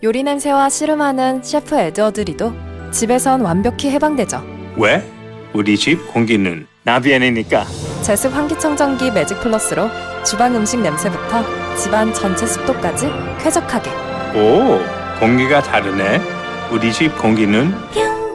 요리 냄새와 씨름하는 셰프 에드워드 리도 집에선 완벽히 해방되죠. 왜? 우리 집 공기는 나비엔이니까. 제습 환기청정기 매직 플러스로 주방 음식 냄새부터 집안 전체 습도까지 쾌적하게. 오, 공기가 다르네. 우리 집 공기는